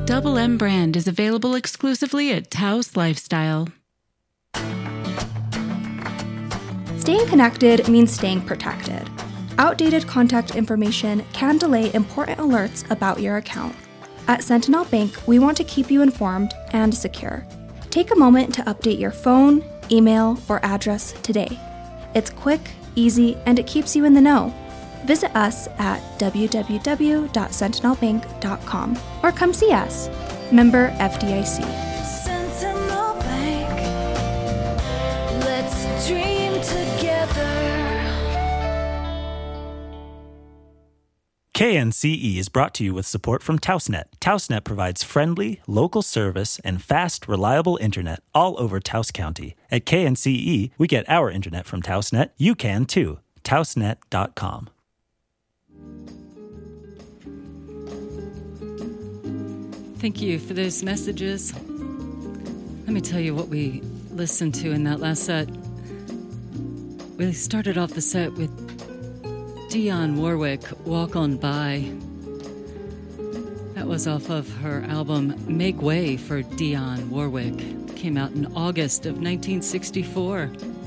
Double M brand is available exclusively at Taos Lifestyle. Staying connected means staying protected. Outdated contact information can delay important alerts about your account. At Sentinel Bank, we want to keep you informed and secure. Take a moment to update your phone, email, or address today. It's quick, easy, and it keeps you in the know. Visit us at www.sentinelbank.com or come see us. Member FDIC. Sentinel Bank, let's dream together. KNCE is brought to you with support from TaosNet. TaosNet provides friendly, local service and fast, reliable internet all over Taos County. At KNCE, we get our internet from TaosNet. You can too. TaosNet.com. Thank you for those messages. Let me tell you what we listened to in that last set. We started off the set with Dionne Warwick, Walk On By. That was off of her album Make Way for Dionne Warwick. Came out in August of 1964.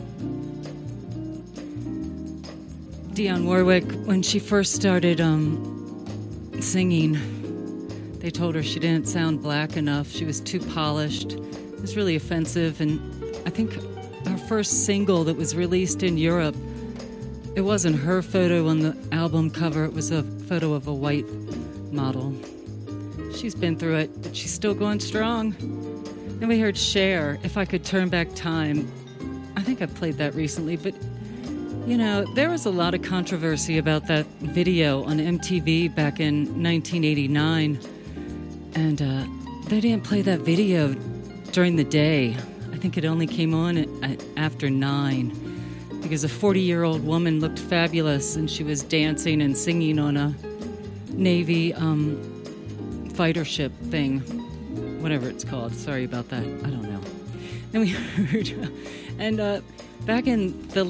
Dionne Warwick, when she first started singing, they told her she didn't sound black enough. She was too polished. It was really offensive. And I think her first single that was released in Europe, it wasn't her photo on the album cover. It was a photo of a white model. She's been through it, but she's still going strong. Then we heard Cher, If I Could Turn Back Time. I think I played that recently, but you know, there was a lot of controversy about that video on MTV back in 1989. And they didn't play that video during the day. I think it only came on after 9 because a 40-year-old woman looked fabulous and she was dancing and singing on a Navy fighter ship thing, whatever it's called. Sorry about that. I don't know. Then we heard, and back in the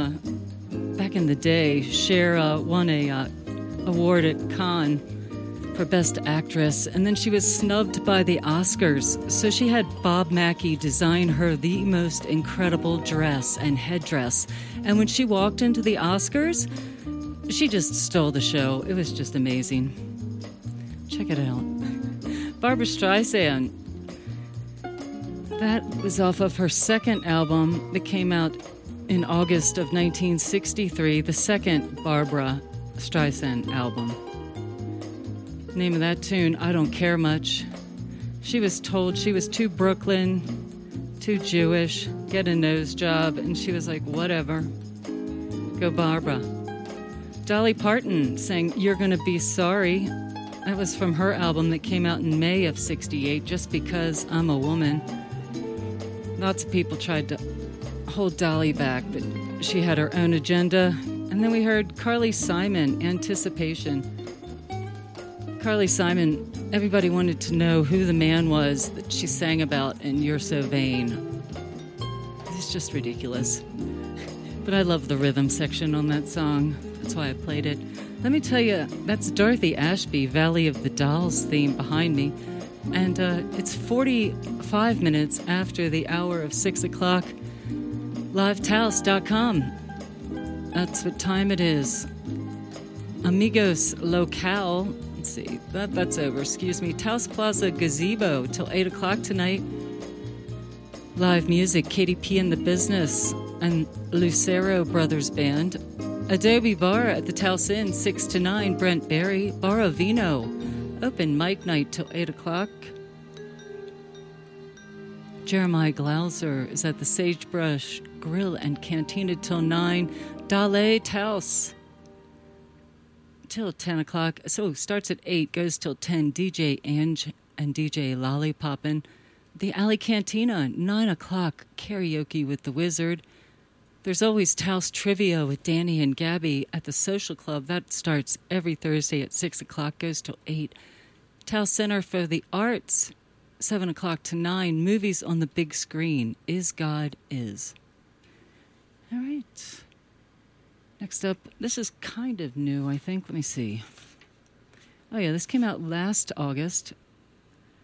day, Cher won a award at Cannes for Best Actress, and then she was snubbed by the Oscars. So she had Bob Mackie design her the most incredible dress and headdress. And when she walked into the Oscars, she just stole the show. It was just amazing. Check it out. Barbra Streisand. That was off of her second album that came out in August of 1963, the second Barbra Streisand album. Name of that tune, I Don't Care Much. She was told she was too Brooklyn, too Jewish, get a nose job, and she was like, whatever. Go Barbara. Dolly Parton sang You're Gonna Be Sorry. That was from her album that came out in May of 68, Just Because I'm a Woman. Lots of people tried to hold Dolly back, but she had her own agenda. And then we heard Carly Simon, Anticipation. Carly Simon, everybody wanted to know who the man was that she sang about in You're So Vain. It's just ridiculous. But I love the rhythm section on that song. That's why I played it. Let me tell you, that's Dorothy Ashby, Valley of the Dolls theme behind me. And it's 45 minutes after the hour of 6 o'clock. LiveTaos.com. That's what time it is. Amigos Local. Let's see, that's over, excuse me. Taos Plaza Gazebo till 8 o'clock tonight. Live music, KDP and the Business and Lucero Brothers Band. Adobe Bar at the Taos Inn, 6 to 9. Brent Berry, Bar Vino. Open mic night till 8 o'clock. Jeremiah Glauser is at the Sagebrush Grill and Cantina till 9. Dale Taos till 10 o'clock. So starts at 8, goes till 10. DJ Ange and DJ Lollipoppin'. The Alley Cantina, 9 o'clock. Karaoke with the Wizard. There's always Taos Trivia with Danny and Gabby at the Social Club. That starts every Thursday at 6 o'clock, goes till 8. Taos Center for the Arts, 7 o'clock to 9. Movies on the big screen. Is God Is. All right. Next up, this is kind of new, I think. Let me see. Oh, yeah, this came out last August.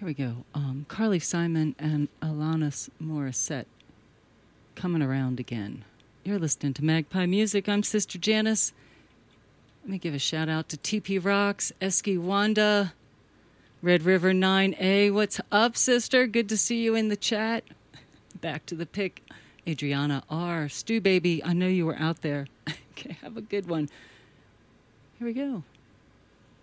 Here we go. Carly Simon and Alanis Morissette, Coming Around Again. You're listening to Magpie Music. I'm Sister Janice. Let me give a shout out to TP Rocks, Eski Wanda, Red River 9A. What's up, sister? Good to see you in the chat. Back to the pick. Adriana R. Stu Baby, I know you were out there. Okay, have a good one. Here we go.